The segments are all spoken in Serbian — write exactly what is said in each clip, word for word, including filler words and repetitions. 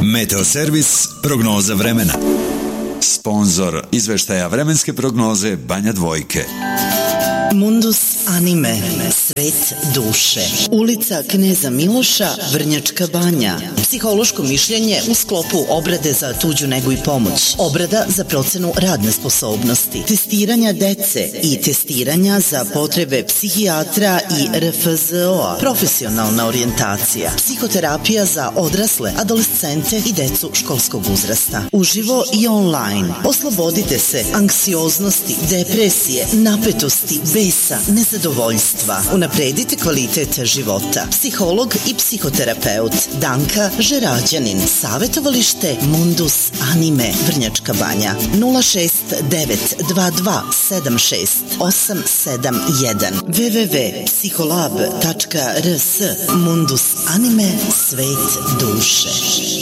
Meteoservis prognoza vremena. Sponzor izveštaja vremenske prognoze Banja Dvojke. Mundus anime, svet duše. Ulica Kneza Miloša, Vrnjačka Banja. Psihološko mišljenje u sklopu obrade za tuđu negu i pomoć. Obrada za procenu radne sposobnosti. Testiranja dece i testiranja za potrebe psihijatra i R F Z O-a. Profesionalna orijentacija. Psihoterapija za odrasle, adolescente i decu školskog uzrasta. Uživo i online. Oslobodite se anksioznosti, depresije, napetosti, besa, nezadovoljstva. Unapredite kvalitet života. Psiholog i psihoterapeut Danka Žerađanin. Savetovalište Mundus Anime, Vrnjačka Banja. nula šest devet dva dva sedam šest osam sedam jedan w w w tačka psiholab tačka r s. Mundus Anime, svet duše.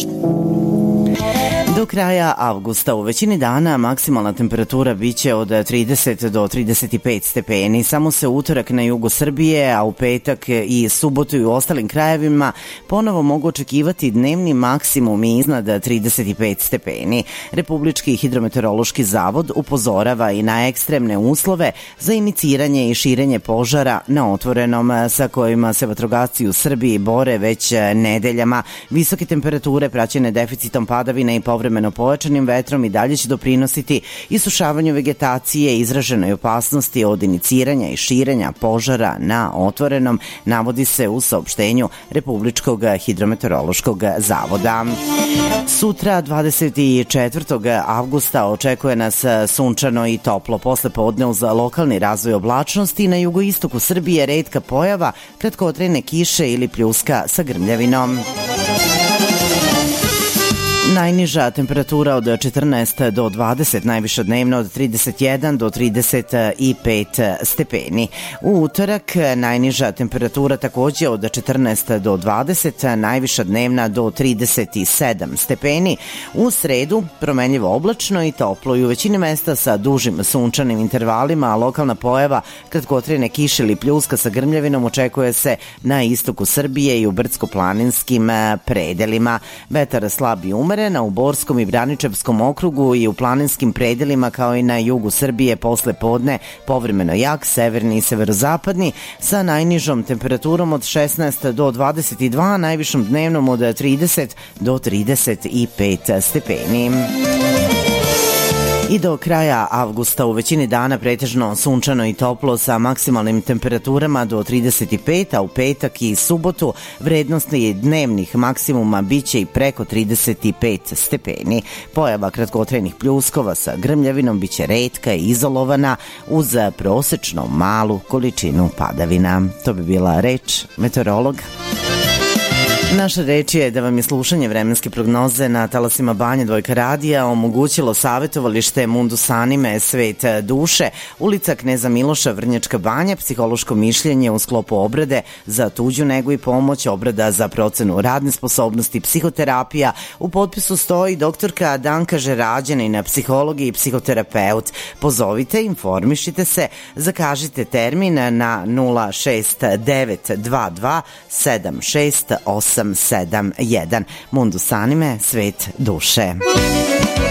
Do kraja avgusta u većini dana maksimalna temperatura biće od trideset do trideset pet stepeni. Samo se utorak na jugu Srbije, a u petak i subotu i u ostalim krajevima ponovo mogu očekivati dnevni maksimum iznad trideset pet stepeni. Republički hidrometeorološki zavod upozorava i na ekstremne uslove za iniciranje i širenje požara na otvorenom, sa kojima se vatrogasci u Srbiji bore već nedeljama. Visoke temperature praćene deficitom padavina i povremeno pojačanim vetrom i dalje će doprinositi isušavanju vegetacije i izraženoj opasnosti od iniciranja i širenja požara na otvorenom, navodi se u saopštenju Republičkog hidrometeorološkog zavoda. Sutra, dvadeset četvrtog avgusta, očekuje nas sunčano i toplo. Posle podne uz lokalni razvoj oblačnosti, na jugoistoku Srbije retka pojava kratkotrajne kiše ili pljuska sa grmljavinom. Najniža temperatura od četrnaest do dvadeset, najviša dnevna od trideset jedan do trideset pet stepeni. U utorak najniža temperatura takođe od četrnaest do dvadeset, najviša dnevna do trideset sedam stepeni. U sredu promenljivo oblačno i toplo i u većini mesta sa dužim sunčanim intervalima, a lokalna pojava kratkotrajne kiše ili pljuska sa grmljavinom očekuje se na istoku Srbije i u brdsko-planinskim predelima. Vetar slab i umeren, a u Borskom i Braničevskom okrugu i u planinskim predelima kao i na jugu Srbije posle podne povremeno jak, severni i severozapadni, sa najnižom temperaturom od šesnaest do dvadeset dva, najvišom dnevnom od trideset do trideset pet stepeni. I do kraja avgusta u većini dana pretežno sunčano i toplo sa maksimalnim temperaturama do trideset pet, a u petak i subotu vrednosti dnevnih maksimuma biće i preko trideset pet stepeni. Pojava kratkotrajnih pljuskova sa grmljavinom biće retka i izolovana uz prosečno malu količinu padavina. To bi bila reč meteorologa. Naša reč je da vam je slušanje vremenske prognoze na talasima Banja Dvojka radija omogućilo savetovalište Mundus Anime, svet duše, ulica Kneza Miloša, Vrnjačka Banja, psihološko mišljenje u sklopu obrade za tuđu negu i pomoć, obrada za procenu radne sposobnosti, psihoterapija. U potpisu stoji doktorka Danka Žerađanin, psiholog i psihoterapeut. Pozovite, informišite se, zakažite termin na nula šest devet dva dva sedam šest osam sedam jedan. Mundus Anime, svet duše.